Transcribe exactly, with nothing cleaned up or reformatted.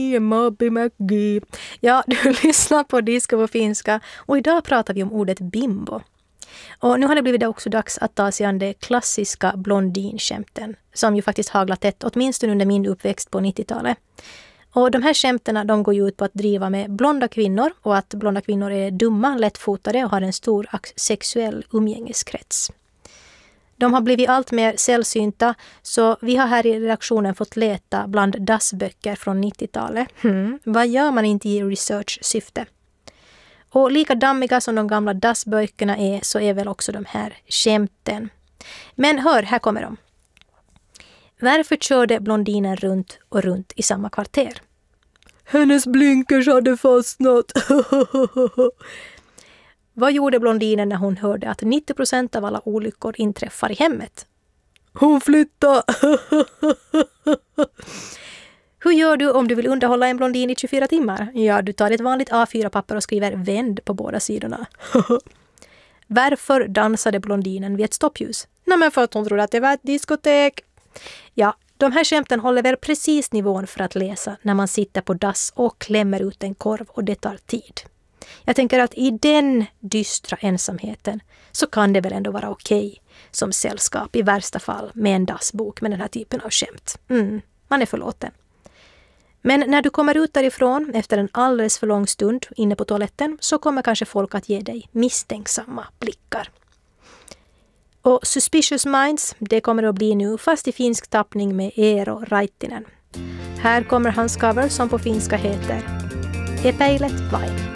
Mobby McGee. Ja, du lyssnar på Disco på finska och idag pratar vi om ordet bimbo. Och nu har det blivit också dags att ta sig an det klassiska blondinskämten som ju faktiskt haglat tätt, åtminstone under min uppväxt på nittiotalet. Och de här skämterna de går ju ut på att driva med blonda kvinnor och att blonda kvinnor är dumma, lättfotade och har en stor sexuell umgängeskrets. De har blivit allt mer sällsynta, så vi har här i redaktionen fått leta bland dassböcker från nittiotalet. Hmm. Vad gör man inte i research-syfte? Och lika dammiga som de gamla dassböckerna är så är väl också de här skämten. Men hör, här kommer de. Varför körde blondinen runt och runt i samma kvarter? Hennes blinkers hade fastnat. Vad gjorde blondinen när hon hörde att nittio procent av alla olyckor inträffar i hemmet? Hon flyttade. Hur gör du om du vill underhålla en blondin i tjugofyra timmar? Ja, du tar ett vanligt A fyra papper och skriver vänd på båda sidorna. Varför dansade blondinen vid ett stoppljus? Nej, men för att hon trodde att det var ett diskotek. Ja, de här skämten håller väl precis nivån för att läsa när man sitter på dass och klämmer ut en korv och det tar tid. Jag tänker att i den dystra ensamheten så kan det väl ändå vara okej som sällskap i värsta fall med en dassbok med den här typen av skämt. Mm, man är förlåten. Men när du kommer ut därifrån efter en alldeles för lång stund inne på toaletten så kommer kanske folk att ge dig misstänksamma blickar. Och Suspicious Minds, det kommer att bli nu fast i finsk tappning med Eero Raittinen. Här kommer hans cover som på finska heter Epäilet vain.